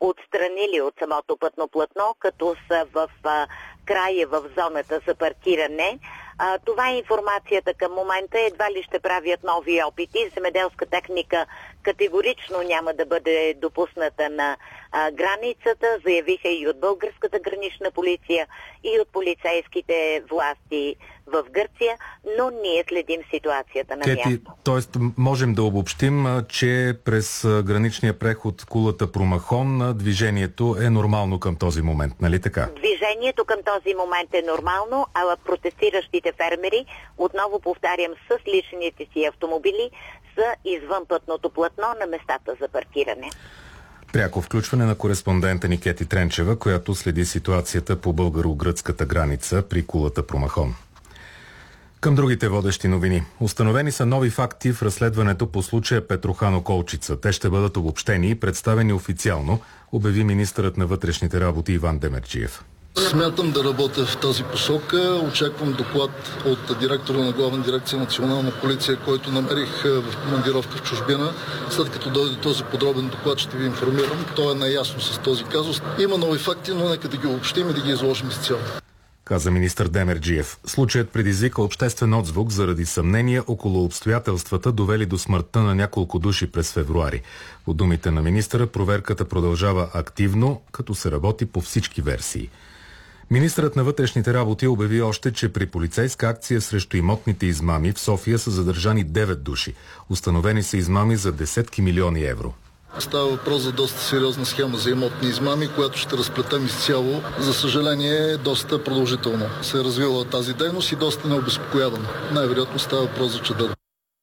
отстранили от самото пътно платно, като са в края в зоната за паркиране. Това е информацията към момента. Едва ли ще правят нови опити. Земеделска техника категорично няма да бъде допусната на границата. Заявиха и от българската гранична полиция, и от полицейските власти в Гърция, но ние следим ситуацията на място. Тоест можем да обобщим, че през граничния преход Кулата-Промахон движението е нормално към този момент, нали така? Движението към този момент е нормално, а протестиращите фермери, отново повтарям, с личните си автомобили, са извън пътното платно на местата за паркиране. Пряко включване на кореспондента ни Кети Тренчева, която следи ситуацията по българо-гръцката граница при Кулата-Промахон. Към другите водещи новини. Установени са нови факти в разследването по случая Петрохано-Колчица. Те ще бъдат обобщени и представени официално, обяви министърът на вътрешните работи Иван Демерджиев. Смятам да работя в тази посока. Очаквам доклад от директора на Главна дирекция Национална полиция, който намерих в командировка в чужбина. След като дойде този подробен доклад, ще ви информирам. Той е наясно с този казус. Има нови факти, но нека да ги обобщим и да ги изложим изцяло, каза министър Демерджиев. Случаят предизвика обществен отзвук заради съмнения около обстоятелствата, довели до смъртта на няколко души през февруари. По думите на министъра, проверката продължава активно, като се работи по всички версии. Министърът на вътрешните работи обяви още, че при полицейска акция срещу имотните измами в София са задържани 9 души. Установени са измами за десетки милиони евро. Става въпрос за доста сериозна схема за имотни измами, която ще разплетем изцяло. За съжаление, доста продължително се е развила тази дейност и доста необезпокоявана. Най-вероятно става въпрос за чадър.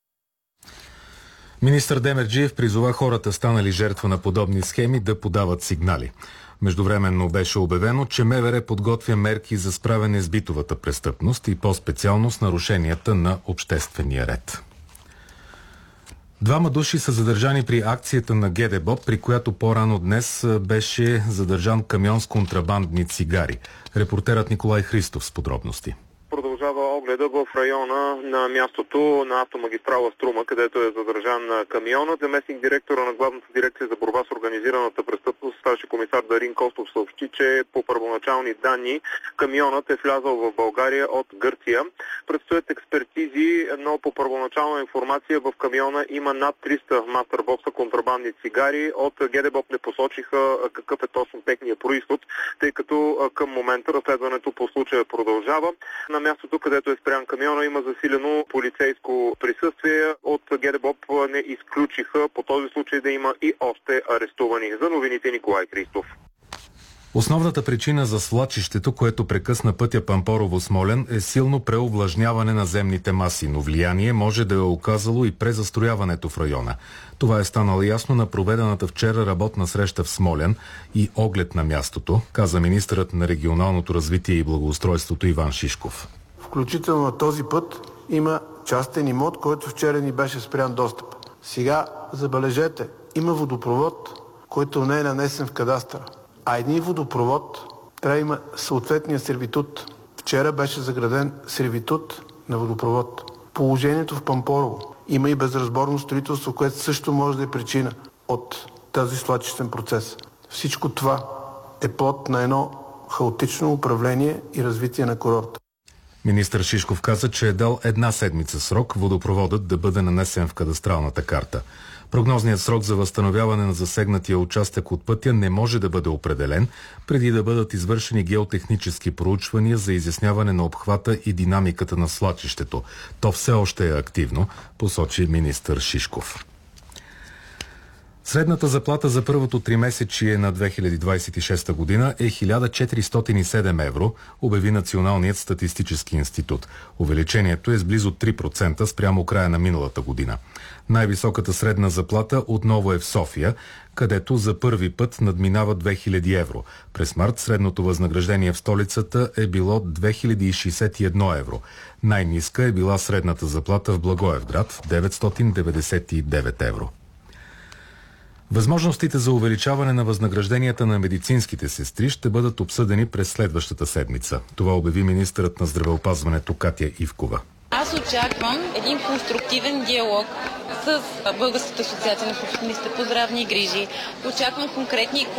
Министър Демерджиев призова хората, станали жертва на подобни схеми, да подават сигнали. Междувременно беше обявено, че МВР подготвя мерки за справяне с битовата престъпност и по-специално с нарушенията на обществения ред. 2 души са задържани при акцията на ГДБОП, при която по-рано днес беше задържан камион с контрабандни цигари. Репортерът Николай Христов с подробности. Продължава огледа в района на мястото на автомагистрала Струма, където е задържан камионът. Заместник директора на Главната дирекция за борба с организираната престъпност, старши комисар Дарин Костов, съобщи, че по първоначални данни камионът е влязъл в България от Гърция. Предстоят експертизи, но по първоначална информация в камиона има над 300 мастербокса контрабандни цигари. От ГДБОП не посочиха какъв е точно техния произход, тъй като към момента разследването по случая продължава. На мястото, където е спрян камиона, има засилено полицейско присъствие. От ГДБОП не изключиха по този случай да има и още арестувани. За новините Николай Христов. Основната причина за свлачището, което прекъсна пътя Пампорово-Смолян, е силно преовлажняване на земните маси, но влияние може да е оказало и презастрояването в района. Това е станало ясно на проведената вчера работна среща в Смолян и оглед на мястото, каза министърът на регионалното развитие и благоустройството Иван Шишков. Включително на този път има частен имот, който вчера ни беше спрян достъп. Сега, забележете, има водопровод, който не е нанесен в кадастъра. А един водопровод трябва да има съответния сервитут. Вчера беше заграден сервитут на водопровод. Положението в Пампорово. Има и безразборно строителство, което също може да е причина от този свлачищен процес. Всичко това е плод на едно хаотично управление и развитие на курорта. Министър Шишков каза, че е дал 1 седмица срок водопроводът да бъде нанесен в кадастралната карта. Прогнозният срок за възстановяване на засегнатия участък от пътя не може да бъде определен, преди да бъдат извършени геотехнически проучвания за изясняване на обхвата и динамиката на свлачището. То все още е активно, посочи министър Шишков. Средната заплата за първото тримесечие на 2026 година е 1407 евро, обяви Националният статистически институт. Увеличението е с близо 3% спрямо края на миналата година. Най-високата средна заплата отново е в София, където за първи път надминава 2000 евро. През март средното възнаграждение в столицата е било 2061 евро. Най-ниска е била средната заплата в Благоевград – 999 евро. Възможностите за увеличаване на възнагражденията на медицинските сестри ще бъдат обсъдени през следващата седмица. Това обяви министърът на здравеопазването Катя Ивкова. Аз очаквам един конструктивен диалог с Българската асоциация на професионалистите по здравни грижи. Очаквам конкретни